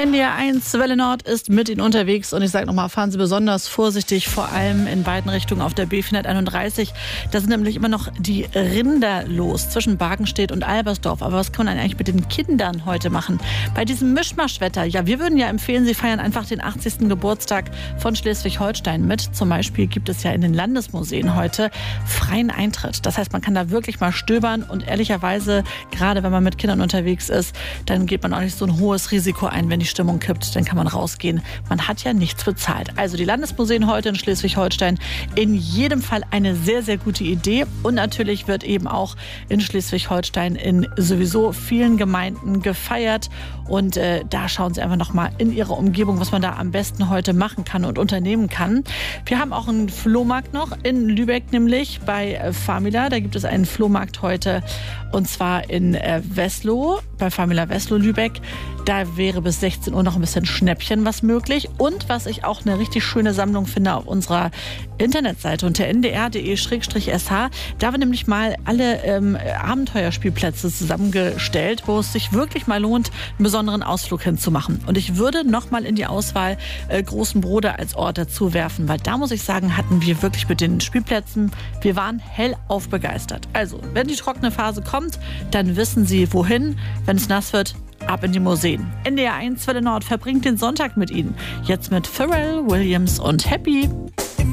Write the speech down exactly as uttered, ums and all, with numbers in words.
N D R eins Welle Nord ist mit Ihnen unterwegs und ich sage nochmal, fahren Sie besonders vorsichtig, vor allem in beiden Richtungen auf der B vierhunderteinunddreißig. Da sind nämlich immer noch die Rinder los zwischen Bargenstedt und Albersdorf. Aber was kann man eigentlich mit den Kindern heute machen? Bei diesem Mischmaschwetter, ja, wir würden ja empfehlen, Sie feiern einfach den achtzigsten Geburtstag von Schleswig-Holstein mit. Zum Beispiel gibt es ja in den Landesmuseen heute freien Eintritt. Das heißt, man kann da wirklich mal stöbern und ehrlicherweise, gerade wenn man mit Kindern unterwegs ist, dann geht man auch nicht so ein hohes Risiko ein, wenn die Stimmung kippt, dann kann man rausgehen. Man hat ja nichts bezahlt. Also die Landesmuseen heute in Schleswig-Holstein, in jedem Fall eine sehr, sehr gute Idee. Und natürlich wird eben auch in Schleswig-Holstein in sowieso vielen Gemeinden gefeiert. Und äh, da schauen Sie einfach nochmal in Ihre Umgebung, was man da am besten heute machen kann und unternehmen kann. Wir haben auch einen Flohmarkt noch in Lübeck, nämlich bei äh, Famila. Da gibt es einen Flohmarkt heute und zwar in äh, Wesloh, bei Famila Wesloh Lübeck. Da wäre bis sechzehn Uhr noch ein bisschen Schnäppchen was möglich. Und was ich auch eine richtig schöne Sammlung finde auf unserer Internetseite unter n d r punkt d e slash s h. Da haben wir nämlich mal alle ähm, Abenteuerspielplätze zusammengestellt, wo es sich wirklich mal lohnt, einen besonderen Ausflug hinzumachen. Und ich würde noch mal in die Auswahl äh, Großen Bruder als Ort dazu werfen, weil da muss ich sagen, hatten wir wirklich mit den Spielplätzen, wir waren hellauf begeistert. Also, wenn die trockene Phase kommt, dann wissen Sie wohin. Wenn es nass wird, ab in die Museen. N D R eins Welle Nord verbringt den Sonntag mit Ihnen. Jetzt mit Pharrell Williams und Happy.